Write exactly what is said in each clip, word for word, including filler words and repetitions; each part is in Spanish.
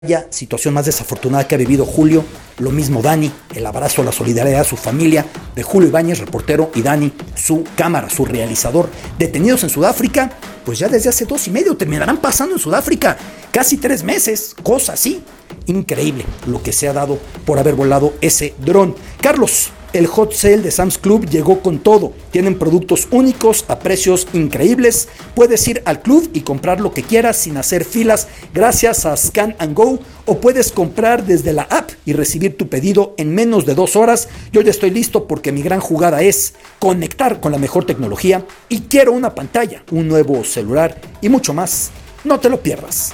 Situación más desafortunada que ha vivido Julio, lo mismo Dani, el abrazo a la solidaridad a su familia, de Julio Ibáñez, reportero, y Dani, su cámara, su realizador, detenidos en Sudáfrica, pues ya desde hace dos y medio, terminarán pasando en Sudáfrica, casi tres meses, cosa así, increíble lo que se ha dado por haber volado ese dron. Carlos, el hot sale de Sam's Club llegó con todo. Tienen productos únicos a precios increíbles. Puedes ir al club y comprar lo que quieras sin hacer filas gracias a Scan and Go, o puedes comprar desde la app y recibir tu pedido en menos de dos horas. Yo ya estoy listo porque mi gran jugada es conectar con la mejor tecnología y quiero una pantalla, un nuevo celular y mucho más. No te lo pierdas.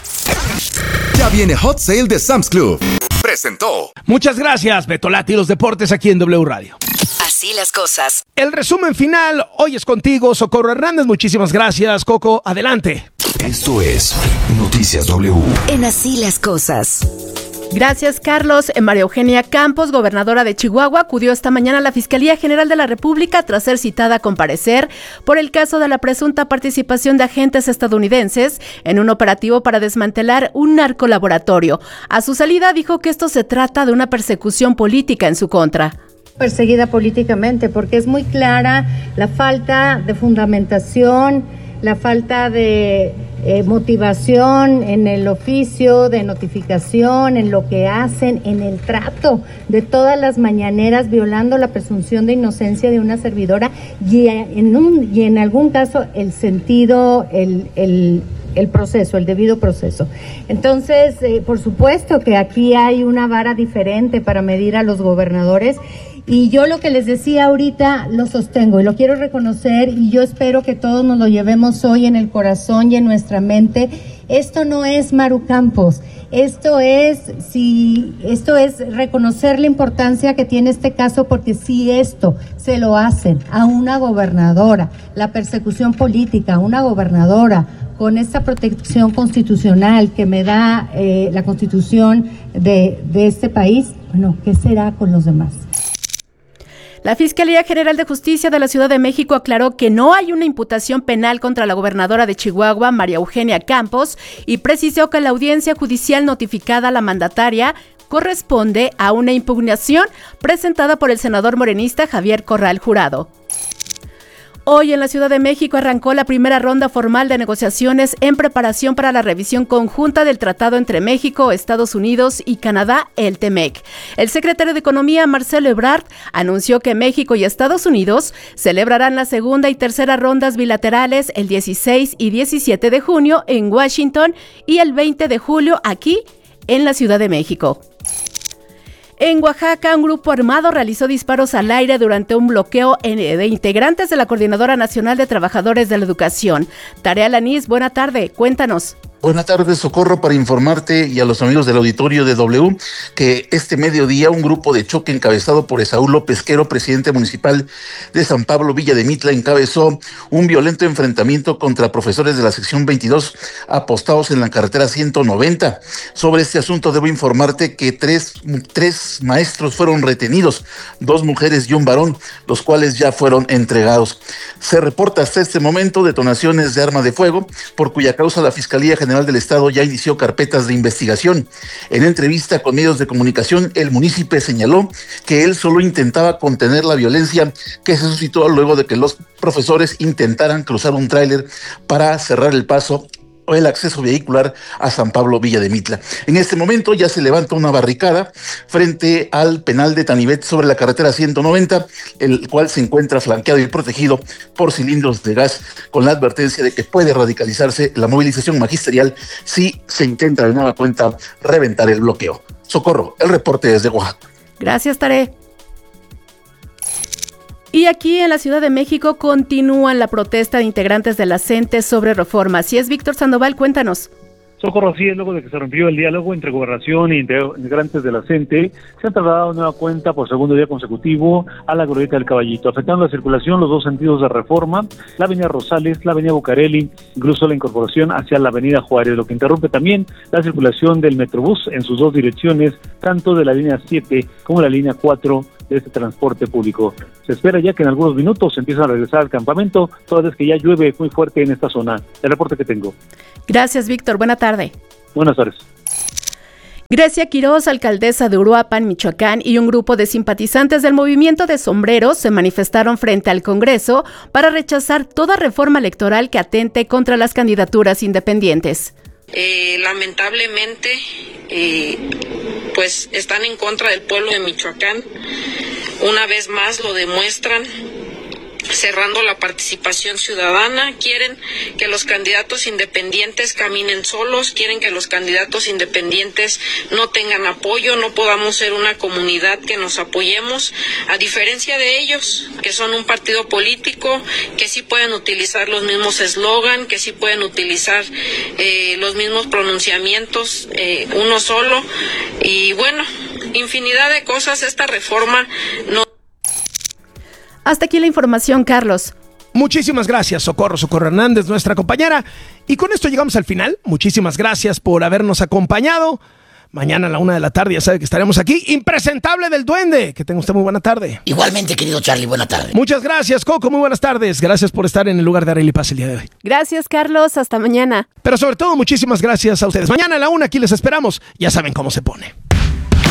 Ya viene Hot Sale de Sam's Club. Presentó. Muchas gracias, Betolati y los deportes aquí en W Radio. Así las cosas. El resumen final hoy es contigo, Socorro Hernández. Muchísimas gracias, Coco. Adelante. Esto es Noticias W. En Así las cosas. Gracias, Carlos. María Eugenia Campos, gobernadora de Chihuahua, acudió esta mañana a la Fiscalía General de la República tras ser citada a comparecer por el caso de la presunta participación de agentes estadounidenses en un operativo para desmantelar un narcolaboratorio. A su salida dijo que esto se trata de una persecución política en su contra. Perseguida políticamente porque es muy clara la falta de fundamentación, la falta de eh, motivación en el oficio, de notificación, en lo que hacen, en el trato de todas las mañaneras, violando la presunción de inocencia de una servidora y en, un, y en algún caso el sentido, el, el, el proceso, el debido proceso. Entonces, eh, por supuesto que aquí hay una vara diferente para medir a los gobernadores. Y yo lo que les decía ahorita lo sostengo y lo quiero reconocer, y yo espero que todos nos lo llevemos hoy en el corazón y en nuestra mente. Esto no es Maru Campos, esto es, si, esto es reconocer la importancia que tiene este caso, porque si esto se lo hacen a una gobernadora, la persecución política a una gobernadora, con esta protección constitucional que me da eh, la Constitución de, de este país, bueno, ¿qué será con los demás? La Fiscalía General de Justicia de la Ciudad de México aclaró que no hay una imputación penal contra la gobernadora de Chihuahua, María Eugenia Campos, y precisó que la audiencia judicial notificada a la mandataria corresponde a una impugnación presentada por el senador morenista Javier Corral Jurado. Hoy en la Ciudad de México arrancó la primera ronda formal de negociaciones en preparación para la revisión conjunta del tratado entre México, Estados Unidos y Canadá, el TEMEC. El secretario de Economía, Marcelo Ebrard, anunció que México y Estados Unidos celebrarán la segunda y tercera rondas bilaterales el dieciséis y diecisiete de junio en Washington y el veinte de julio aquí en la Ciudad de México. En Oaxaca, un grupo armado realizó disparos al aire durante un bloqueo de integrantes de la Coordinadora Nacional de Trabajadores de la Educación. Tarea Lanís, buena tarde, cuéntanos. Buenas tardes, Socorro, para informarte y a los amigos del auditorio de W que este mediodía un grupo de choque encabezado por Esaú López Quero, presidente municipal de San Pablo Villa de Mitla, encabezó un violento enfrentamiento contra profesores de la sección veintidós apostados en la carretera ciento noventa. Sobre este asunto debo informarte que tres, tres maestros fueron retenidos, dos mujeres y un varón, los cuales ya fueron entregados. Se reporta hasta este momento detonaciones de arma de fuego, por cuya causa la Fiscalía General General del Estado ya inició carpetas de investigación. En entrevista con medios de comunicación, el munícipe señaló que él solo intentaba contener la violencia que se suscitó luego de que los profesores intentaran cruzar un tráiler para cerrar el paso o el acceso vehicular a San Pablo Villa de Mitla. En este momento ya se levanta una barricada frente al penal de Tanivet sobre la carretera ciento noventa, el cual se encuentra flanqueado y protegido por cilindros de gas, con la advertencia de que puede radicalizarse la movilización magisterial si se intenta de nueva cuenta reventar el bloqueo. Socorro, el reporte desde Oaxaca. Gracias, Taré. Y aquí en la Ciudad de México continúan la protesta de integrantes de la CENTE sobre reforma. Si es Víctor Sandoval, cuéntanos. Socorro, sí, luego de que se rompió el diálogo entre Gobernación e integrantes de la CENTE, se han trasladado nueva cuenta por segundo día consecutivo a la Glorieta del Caballito, afectando la circulación los dos sentidos de reforma, la avenida Rosales, la avenida Bucareli, incluso la incorporación hacia la avenida Juárez, lo que interrumpe también la circulación del Metrobús en sus dos direcciones, tanto de la línea siete como la línea cuatro de este transporte público. Se espera ya que en algunos minutos se empiezan a regresar al campamento, toda vez que ya llueve muy fuerte en esta zona. El reporte que tengo. Gracias, Víctor. Buena tarde. Buenas tardes. Grecia Quiroz, alcaldesa de Uruapan, Michoacán, y un grupo de simpatizantes del movimiento de sombreros se manifestaron frente al Congreso para rechazar toda reforma electoral que atente contra las candidaturas independientes. Eh, lamentablemente, eh, pues están en contra del pueblo de Michoacán. Una vez más lo demuestran, cerrando la participación ciudadana. Quieren que los candidatos independientes caminen solos, quieren que los candidatos independientes no tengan apoyo, no podamos ser una comunidad que nos apoyemos, a diferencia de ellos, que son un partido político, que sí pueden utilizar los mismos eslogan, que sí pueden utilizar eh, los mismos pronunciamientos, eh, uno solo, y bueno, infinidad de cosas. Esta reforma no... Hasta aquí la información, Carlos. Muchísimas gracias, Socorro, Socorro Hernández, nuestra compañera. Y con esto llegamos al final. Muchísimas gracias por habernos acompañado. Mañana a la una de la tarde ya sabe que estaremos aquí. Impresentable del Duende. Que tenga usted muy buena tarde. Igualmente, querido Charlie, buena tarde. Muchas gracias, Coco, muy buenas tardes. Gracias por estar en el lugar de Arely Paz el día de hoy. Gracias, Carlos, hasta mañana. Pero sobre todo, muchísimas gracias a ustedes. Mañana a la una aquí les esperamos. Ya saben cómo se pone.